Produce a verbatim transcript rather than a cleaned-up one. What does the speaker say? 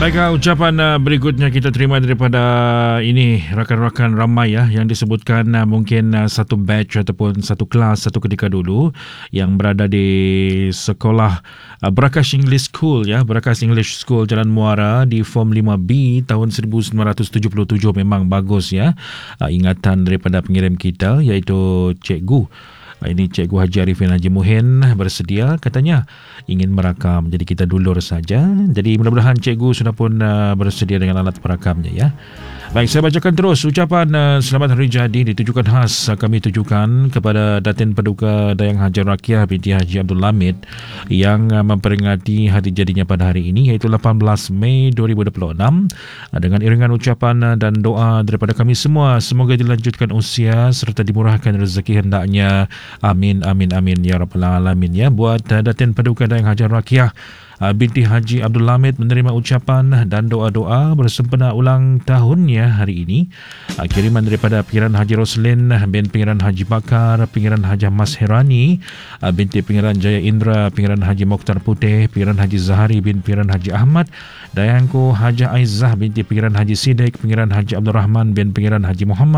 Baiklah, ucapan uh, berikutnya kita terima daripada ini rakan-rakan ramai ya yang disebutkan uh, mungkin uh, satu batch ataupun satu kelas satu ketika dulu yang berada di sekolah uh, Brakash English School ya, Brakash English School Jalan Muara di Form lima B tahun seribu sembilan ratus tujuh puluh tujuh. Memang bagus ya. Uh, ingatan daripada pengirim kita iaitu Cikgu. Ini Cikgu Haji Arifin Haji Muhin bersedia, katanya ingin merakam. Jadi kita dulur saja. Jadi mudah-mudahan Cikgu sudah pun uh, bersedia dengan alat perakamnya ya. Baik, saya bacakan terus ucapan uh, selamat hari jadi ditujukan khas uh, kami tujukan kepada Datin Paduka Dayang Haji Rakiah binti Haji Abdul Hamid yang uh, memperingati hari jadinya pada hari ini iaitu lapan belas Mei dua ribu dua puluh enam uh, dengan iringan ucapan uh, dan doa daripada kami semua, semoga dilanjutkan usia serta dimurahkan rezeki hendaknya. Amin, amin, amin ya rabbal alamin ya. Buat uh, Datin Paduka Dayang Haji Rakiah uh, binti Haji Abdul Hamid menerima ucapan dan doa-doa bersempena ulang tahunnya hari ini. Uh, kiriman daripada Pengiran Haji Roslin bin Pengiran Haji Bakar, Pengiran Haji Mas Herani uh, binti Pengiran Jaya Indra, Pengiran Haji Mokhtar Putih, Pengiran Haji Zahari bin Pengiran Haji Ahmad, Dayangku Haji Aizah binti Pengiran Haji Siddiq, Pengiran Haji Abdul Rahman bin Pengiran Haji Muhammad,